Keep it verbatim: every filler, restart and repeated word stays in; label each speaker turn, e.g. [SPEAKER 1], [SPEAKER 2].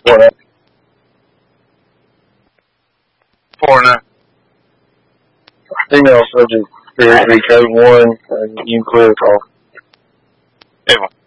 [SPEAKER 1] Four and
[SPEAKER 2] Four and oh.
[SPEAKER 1] Female subject, theory code one, and you can clear the call.
[SPEAKER 2] Ava.